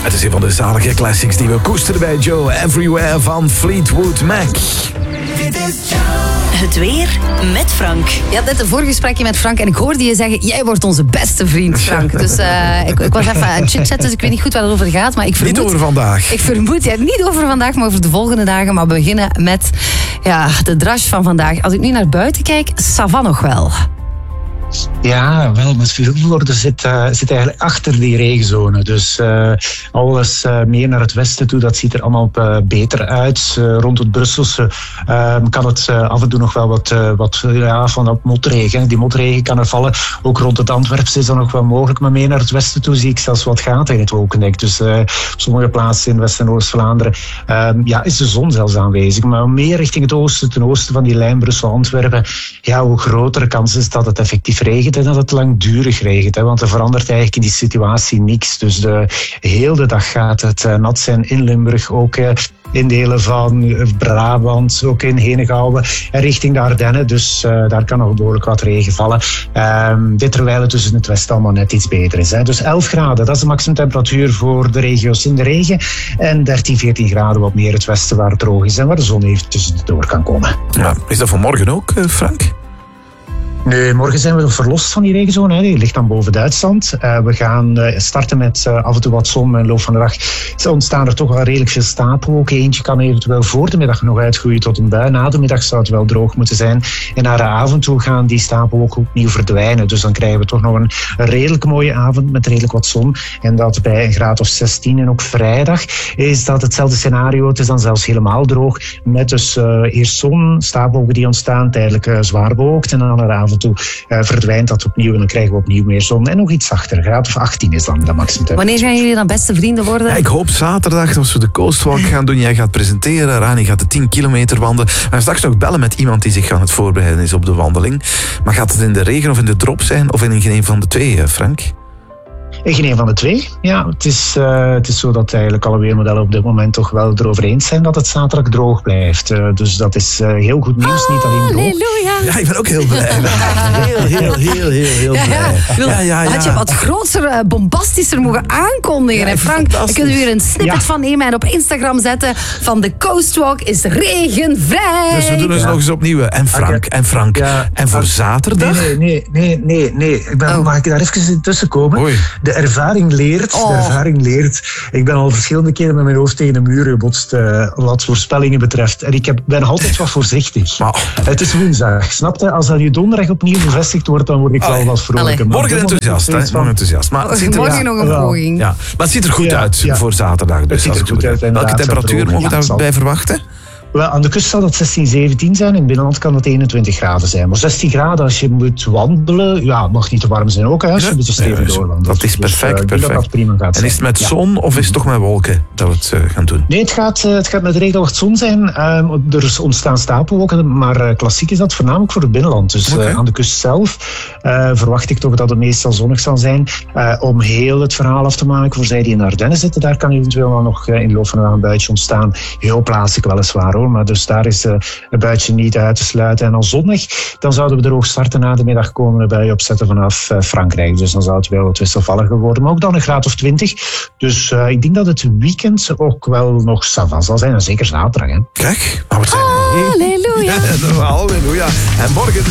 Het is een van de zalige classics die we koesteren bij Joe. Everywhere van Fleetwood Mac. Het weer met Frank. Je had net een voorgesprekje met Frank en ik hoorde je zeggen, jij wordt onze beste vriend, Frank. Dus ik was even aan het chitchatten, dus ik weet niet goed waar het over gaat. Maar ik vermoed, Niet over vandaag. Ik vermoed, niet over vandaag, maar over de volgende dagen. Maar we beginnen met de drash van vandaag. Als ik nu naar buiten kijk, ça va nog wel. Ja, wel, met Vilvoorde zit eigenlijk achter die regenzone. Dus alles meer naar het westen toe, dat ziet er allemaal beter uit. Rond het Brusselse kan het af en toe nog wel wat van dat motregen. Die motregen kan er vallen. Ook rond het Antwerpse is dat nog wel mogelijk. Maar meer naar het westen toe zie ik zelfs wat gaten in het wolkendek. Dus op sommige plaatsen in West- en Oost-Vlaanderen is de zon zelfs aanwezig. Maar meer richting het oosten, ten oosten van die lijn Brussel-Antwerpen, hoe grotere kans is dat het effectief regent en dat het langdurig regent. Want er verandert eigenlijk in die situatie niks. Dus de hele dag gaat het nat zijn in Limburg, ook in delen van Brabant, ook in Henegouwen en richting de Ardennen. Dus daar kan nog behoorlijk wat regen vallen. Dit terwijl het tussen het westen allemaal net iets beter is. Dus 11 graden, dat is de maximumtemperatuur voor de regio's in de regen. En 13, 14 graden wat meer het westen waar het droog is en waar de zon even tussendoor kan komen. Ja, is dat voor morgen ook, Frank? Nee, morgen zijn we verlost van die regenzone. Die ligt dan boven Duitsland. We gaan starten met af en toe wat zon. Maar in de loop van de dag ontstaan er toch wel redelijk veel stapelwolken. Eentje kan eventueel voor de middag nog uitgroeien tot een bui. Na de middag zou het wel droog moeten zijn. En naar de avond toe gaan die stapelwolken opnieuw verdwijnen. Dus dan krijgen we toch nog een redelijk mooie avond met redelijk wat zon. En dat bij een graad of 16. En ook vrijdag is dat hetzelfde scenario. Het is dan zelfs helemaal droog. Met dus eerst zon, stapelwolken die ontstaan, tijdelijk zwaar bewolkt. En dan naar de avond toe verdwijnt dat opnieuw en dan krijgen we opnieuw meer zon en nog iets zachter. Graad of 18 is dan de maximum. Wanneer gaan jullie dan beste vrienden worden? Ja, ik hoop zaterdag als we de Coastwalk gaan doen. Jij gaat presenteren, Rani gaat de 10 kilometer wandelen. We gaan straks nog bellen met iemand die zich aan het voorbereiden is op de wandeling. Maar gaat het in de regen of in de drop zijn of in geen een van de twee, Frank? In geen een van de twee. Ja, het is zo dat eigenlijk alle weermodellen op dit moment toch wel erover eens zijn dat het zaterdag droog blijft. Dus dat is heel goed nieuws, niet alleen droog. Halleluja! Ja, ik ben ook heel blij. Heel blij. Ja. Had je wat groter, bombastischer mogen aankondigen. En Frank, dan kunnen we weer een snippet van nemen en op Instagram zetten van de Coastwalk is regenvrij. Dus we doen dus nog eens opnieuw. En Frank. Ja. En voor zaterdag? Nee. Mag ik daar even tussen komen? Oei. De ervaring leert. Ik ben al verschillende keren met mijn hoofd tegen de muur gebotst wat voorspellingen betreft. En ik ben altijd wat voorzichtig. Het is woensdag, snap je? Als dat nu donderdag opnieuw bevestigd wordt, dan word ik wel wat vrolijker. Morgen enthousiast. Maar het ziet er, morgen nog een poging. Ja, maar het ziet er goed uit voor zaterdag. Dus het ziet er goed uit. Welke temperatuur mogen we daarbij verwachten? Wel, aan de kust zal het 16, 17 zijn. In het binnenland kan het 21 graden zijn. Maar 16 graden als je moet wandelen, het mag niet te warm zijn ook. Als je een beetje stevig doorwandelt. Dat is perfect. Dat prima gaat zijn. En is het met zon of is het toch met wolken dat we het gaan doen? Nee, het gaat met redelijk wat zon zijn. Er ontstaan stapelwolken, maar klassiek is dat voornamelijk voor het binnenland. Dus aan de kust zelf verwacht ik toch dat het meestal zonnig zal zijn. Om heel het verhaal af te maken voor zij die in de Ardennen zitten, daar kan eventueel wel nog in de loop van de dag een buitje ontstaan. Heel plaatselijk weliswaar. Maar dus daar is een buitje niet uit te sluiten. En dan zondag, dan zouden we droog starten. Na de middag komen we bij opzetten vanaf Frankrijk. Dus dan zou het wel wat wisselvalliger worden. Maar ook dan een graad of 20. Dus ik denk dat het weekend ook wel nog ça va zal zijn. En zeker zaterdag. Hè. Kijk, maar wat zijn Halleluja! Halleluja. En morgen